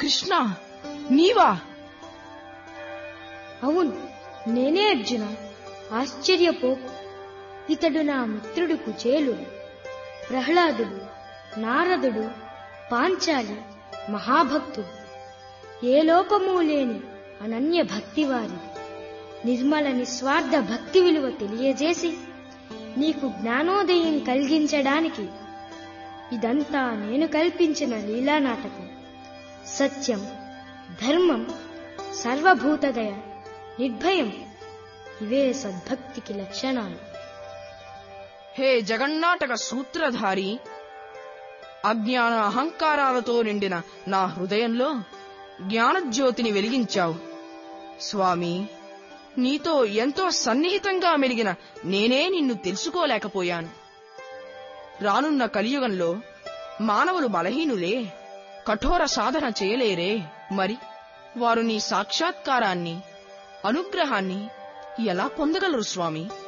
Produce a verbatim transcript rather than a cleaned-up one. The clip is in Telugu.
కృష్ణ, నీవా? అవును, నేనే అర్జున. ఆశ్చర్యపో. ఇతడు నా మిత్రుడు కుచేలుడు, ప్రహ్లాదుడు, నారదుడు, పాంచాలి, మహాభక్తుడు. ఏ లోపమూ లేని అనన్య భక్తి వారి. నిర్మల నిస్వార్థ భక్తి విలువ తెలియజేసి నీకు జ్ఞానోదయం కలిగించడానికి ఇదంతా నేను కల్పించిన లీలానాటకం. సత్యం, ధర్మం, సర్వభూతదయ, నిర్భయం ఇవే సద్భక్తికి లక్షణాలు. హే జగన్నాటక సూత్రధారి, అజ్ఞాన అహంకారాలతో నిండిన నా హృదయంలో జ్ఞానజ్యోతిని వెలిగించావు. స్వామి, నీతో ఎంతో సన్నిహితంగా మెలిగిన నేనే నిన్ను తెలుసుకోలేకపోయాను. రానున్న కలియుగంలో మానవులు బలహీనులే, కఠోర సాధన చేయలేరే. మరి వారు నీ సాక్షాత్కారాన్ని, అనుగ్రహాన్ని ఎలా పొందగలరు స్వామి?